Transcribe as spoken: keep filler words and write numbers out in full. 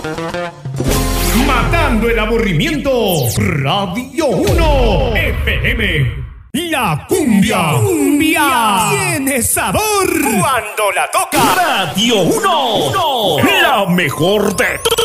Matando el aburrimiento, Radio uno F M. La cumbia, cumbia tiene sabor cuando la toca Radio uno, la mejor de todas.